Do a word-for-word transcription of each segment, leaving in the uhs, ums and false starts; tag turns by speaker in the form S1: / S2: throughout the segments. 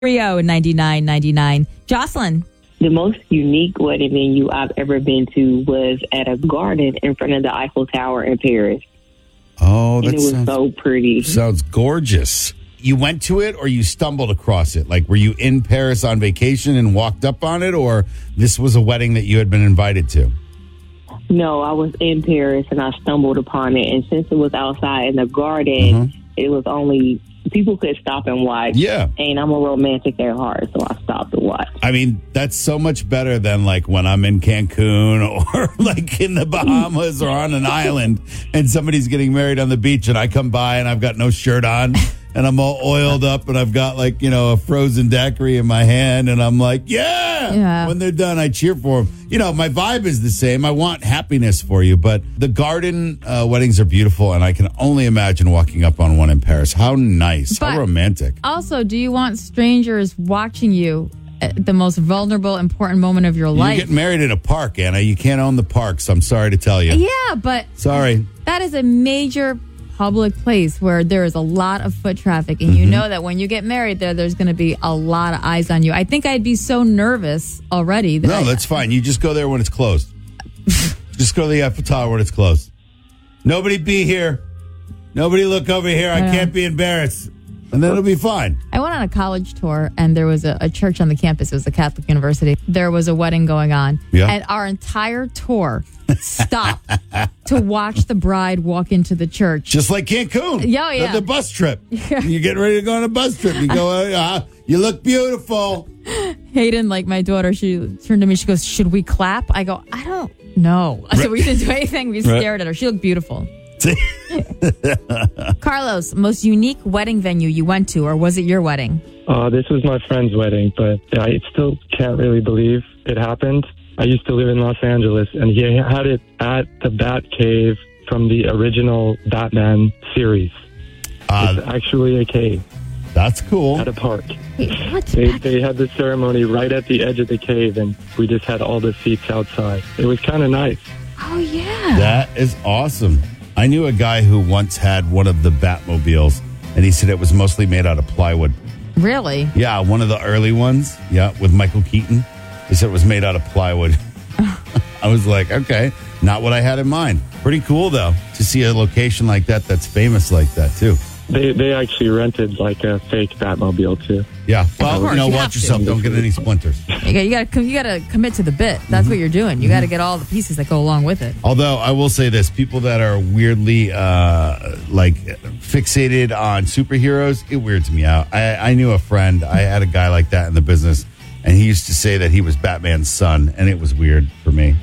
S1: Rio ninety-nine ninety-nine. Jocelyn.
S2: The most unique wedding venue I've ever been to was at a garden in front of the Eiffel Tower in Paris.
S3: Oh,
S2: and
S3: that
S2: it was
S3: sounds,
S2: so pretty.
S3: Sounds gorgeous. You went to it or you stumbled across it? Like, were you in Paris on vacation and walked up on it, or this was a wedding that you had been invited to?
S2: No, I was in Paris and I stumbled upon it. And since it was outside in the garden,
S3: Mm-hmm.
S2: it was only... people could stop and watch.
S3: Yeah.
S2: And I'm a romantic at heart, so I stopped to watch.
S3: I mean, that's so much better than like when I'm in Cancun or like in the Bahamas or on an island and somebody's getting married on the beach and I come by and I've got no shirt on and I'm all oiled up and I've got like, you know, a frozen daiquiri in my hand and I'm like, yeah.
S1: Yeah.
S3: When they're done, I cheer for them. You know, my vibe is the same. I want happiness for you, but the garden uh, weddings are beautiful and I can only imagine walking up on one in Paris. How nice.
S1: But
S3: how romantic.
S1: Also, do you want strangers watching you at the most vulnerable, important moment of your
S3: You
S1: life?
S3: get married in a park, Anna. You can't own the parks. I'm sorry to tell you.
S1: Yeah, but
S3: Sorry.
S1: that is a major public place where there is a lot of foot traffic, and you
S3: Mm-hmm.
S1: know that when you get married there, there's going to be a lot of eyes on you. I think I'd be so nervous already. That
S3: No,
S1: I-
S3: that's fine. You just go there when it's closed. Just go to the Eiffel Tower when it's closed. Nobody be here. Nobody look over here. I
S1: Yeah.
S3: can't be embarrassed. And then it'll be fine.
S1: I went on a college tour, and there was a, a church on the campus. It was a Catholic university. There was a wedding going on,
S3: Yeah.
S1: and our entire tour stopped to watch the bride walk into the church.
S3: Just like Cancun.
S1: Yeah, yeah.
S3: The, the bus trip. You're getting ready to go on a bus trip. You go, uh, you look beautiful.
S1: Hayden, like my daughter, she turned to me. She goes, "Should we clap?" I go, "I don't know." So we didn't do anything. We
S3: Right.
S1: stared at her. She looked beautiful. Carlos, most unique wedding venue you went to, or was it your wedding?
S4: Uh, this was my friend's wedding, but I still can't really believe it happened. I used to live in Los Angeles, and he had it at the Bat Cave from the original Batman series.
S3: Uh,
S4: It's actually a cave
S3: that's cool.
S4: at a park.
S1: Wait, what?
S4: They, they had the ceremony right at the edge of the cave, and we just had all the seats outside. It was kind of nice.
S1: Oh, yeah.
S3: That is awesome. I knew a guy who once had one of the Batmobiles, and he said it was mostly made out of plywood.
S1: Really?
S3: Yeah, one of the early ones. Yeah, with Michael Keaton. He said it was made out of plywood. I was like, okay, not what I had in mind. Pretty cool, though, to see a location like that that's famous like that, too.
S4: They they actually rented like a fake Batmobile, too.
S3: Yeah, well,
S1: course,
S3: you know,
S1: you
S3: watch
S1: have to.
S3: yourself. Don't get any splinters.
S1: You got, you got to you got to commit to the bit. That's what you're doing. You got to get all the pieces that go along with it.
S3: Although I will say this, people that are weirdly uh, like fixated on superheroes, it weirds me out. I, I knew a friend, I had a guy like that in the business, and he used to say that he was Batman's son, and it was weird for me.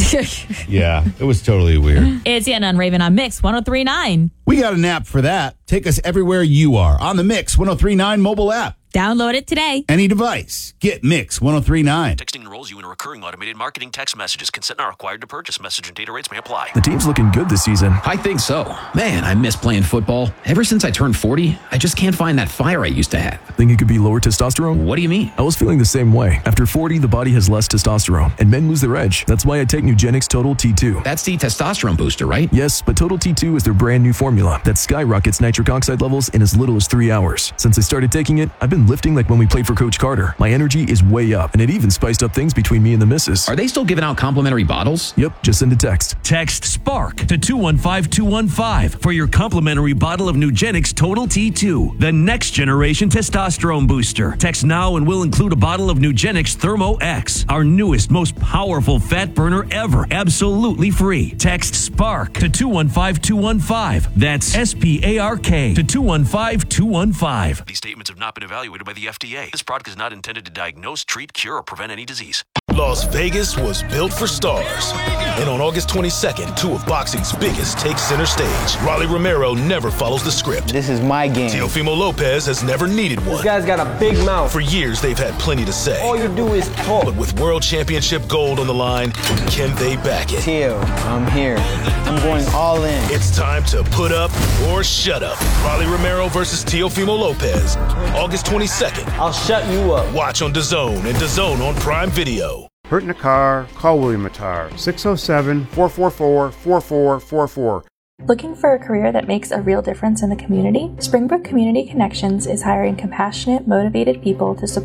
S3: Yeah, it was totally weird.
S1: It's Anna and Raven on Mix one oh three point nine.
S3: We got an app for that. Take us everywhere you are on the Mix one oh three point nine mobile app.
S1: Download it today.
S3: Any device. Get Mix one oh three point nine.
S5: Texting enrolls you in a recurring automated marketing text messages. Consent not required to purchase. Message and data rates may apply.
S6: The team's looking good this season.
S7: I think so. Man, I miss playing football. Ever since I turned forty, I just can't find that fire I used to have.
S6: Think it could be lower testosterone?
S7: What do you mean?
S6: I was feeling the same way. After forty, the body has less testosterone, and men lose their edge. That's why I take Nugenix Total T two.
S7: That's the testosterone booster, right?
S6: Yes, but Total T two is their brand new formula that skyrockets nitric oxide levels in as little as three hours. Since I started taking it, I've been lifting like when we played for Coach Carter. My energy is way up, and it even spiced up things between me and the missus.
S7: Are they still giving out complimentary bottles?
S6: Yep, just send a text.
S8: Text SPARK to two one five two one five for your complimentary bottle of Nugenix Total T two, the next generation testosterone booster. Text now and we'll include a bottle of Nugenix Thermo X, our newest, most powerful fat burner ever, absolutely free. Text SPARK to two one five two one five. That's S P A R K to two one five two one five.
S5: These statements have not been evaluated by the F D A. This product is not intended to diagnose, treat, cure, or prevent any disease.
S9: Las Vegas was built for stars. And on August twenty-second, two of boxing's biggest take center stage. Rolly Romero never follows the script.
S10: This is my game.
S9: Teofimo Lopez has never needed one.
S10: This guy's got a big mouth.
S9: For years, they've had plenty to say.
S10: All you do is talk.
S9: But with world championship gold on the line, can they back it?
S10: Teo, I'm here. I'm going all in.
S9: It's time to put up or shut up. Rolly Romero versus Teofimo Lopez. August twenty-second.
S10: I'll shut you up.
S9: Watch on DAZN and DAZN on Prime Video.
S11: Hurt in a car? Call William Attar, six oh seven, four four four, four four four four. Looking for a career that makes a real difference in the community? Springbrook Community Connections is hiring compassionate, motivated people to support